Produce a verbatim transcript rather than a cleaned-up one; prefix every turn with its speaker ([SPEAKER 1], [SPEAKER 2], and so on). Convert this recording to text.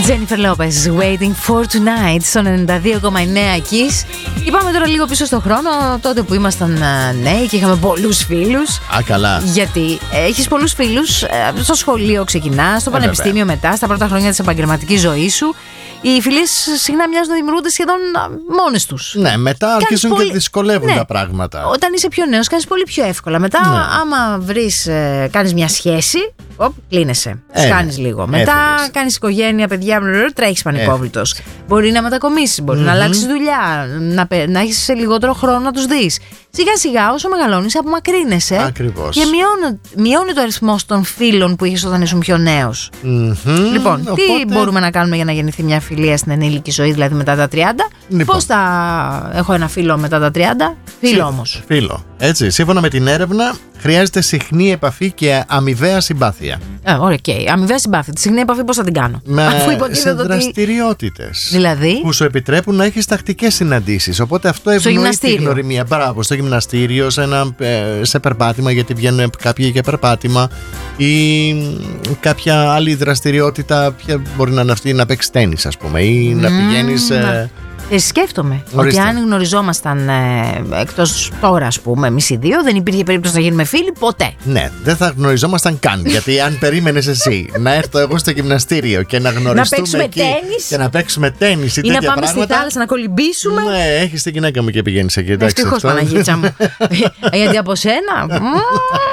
[SPEAKER 1] Jennifer Lopez, Waiting for Tonight, στο ενενήντα δύο κόμμα εννέα Kiss. Και πάμε τώρα λίγο πίσω στον χρόνο, τότε που ήμασταν νέοι και είχαμε πολλούς φίλους.
[SPEAKER 2] Α, καλά.
[SPEAKER 1] Γιατί έχεις πολλούς φίλους, στο σχολείο ξεκινάς, στο
[SPEAKER 2] ε,
[SPEAKER 1] πανεπιστήμιο
[SPEAKER 2] βέβαια.
[SPEAKER 1] μετά, στα πρώτα χρόνια της επαγγελματικής ζωής σου. Οι φιλίες συχνά μοιάζουν να δημιουργούνται σχεδόν μόνες τους.
[SPEAKER 2] Ναι, μετά
[SPEAKER 1] Κάνεις
[SPEAKER 2] αρχίζουν
[SPEAKER 1] πολύ...
[SPEAKER 2] και δυσκολεύουν
[SPEAKER 1] ναι.
[SPEAKER 2] τα πράγματα.
[SPEAKER 1] Όταν είσαι πιο νέος, κάνεις πολύ πιο εύκολα. Μετά, ναι. άμα βρεις, ε, κάνεις μια σχέση, οπ, κλείνεσαι.
[SPEAKER 2] Ε,
[SPEAKER 1] κάνεις λίγο. Μετά κάνεις οικογένεια, παιδιά, τρέχεις πανικόβλητος. Μπορεί να μετακομίσεις, μπορεί mm-hmm. να αλλάξεις δουλειά, να, να έχεις λιγότερο χρόνο να τους δεις. Σιγά σιγά, όσο μεγαλώνεις, απομακρύνεσαι.
[SPEAKER 2] Ακριβώς.
[SPEAKER 1] Και μειώνει, μειώνει το αριθμό των φίλων που είχες όταν ήσουν πιο νέος.
[SPEAKER 2] Mm-hmm.
[SPEAKER 1] Λοιπόν,
[SPEAKER 2] Οπότε...
[SPEAKER 1] τι μπορούμε να κάνουμε για να γεννηθεί μια φιλία στην ενήλικη ζωή, δηλαδή μετά τα τριάντα.
[SPEAKER 2] Λοιπόν.
[SPEAKER 1] Πώς θα έχω ένα φίλο μετά τα τριάντα, φίλο όμως.
[SPEAKER 2] Φίλο. Έτσι, σύμφωνα με την έρευνα, χρειάζεται συχνή επαφή και αμοιβαία συμπάθεια.
[SPEAKER 1] Ε, ωραία, okay. Αμοιβαία συμπάθεια. Τη συχνή επαφή πώς θα την κάνω?
[SPEAKER 2] Με,
[SPEAKER 1] Αφού
[SPEAKER 2] σε
[SPEAKER 1] ότι...
[SPEAKER 2] δραστηριότητες.
[SPEAKER 1] Δηλαδή.
[SPEAKER 2] Που σου επιτρέπουν να έχεις τακτικές συναντήσεις. Οπότε αυτό ευνοεί τη γνωριμία. Μπράβο, στο γυμναστήριο, σε, ένα, σε περπάτημα, γιατί βγαίνουν κάποιοι για περπάτημα, ή κάποια άλλη δραστηριότητα. Μπορεί να είναι αυτή, να παίξεις τένις, ας πούμε, ή mm, να πηγαίνεις. Ε,
[SPEAKER 1] Ε, σκέφτομαι
[SPEAKER 2] Ορίστε.
[SPEAKER 1] ότι αν γνωριζόμασταν ε, εκτός τώρα, ας πούμε, εμείς οι δύο, δεν υπήρχε περίπτωση να γίνουμε φίλοι ποτέ.
[SPEAKER 2] Ναι, δεν θα γνωριζόμασταν καν. Γιατί αν περίμενες εσύ να έρθω εγώ στο γυμναστήριο και να γνωριστούμε
[SPEAKER 1] να παίξουμε
[SPEAKER 2] εκεί
[SPEAKER 1] τένις,
[SPEAKER 2] και να παίξουμε τένις ή,
[SPEAKER 1] ή να πάμε
[SPEAKER 2] πράγματα,
[SPEAKER 1] στη θάλασσα να κολυμπήσουμε.
[SPEAKER 2] Ναι, έχεις την γυναίκα μου και πηγαίνεις εκεί.
[SPEAKER 1] Ευτυχώς, Παναγίτσα μου. Γιατί από σένα.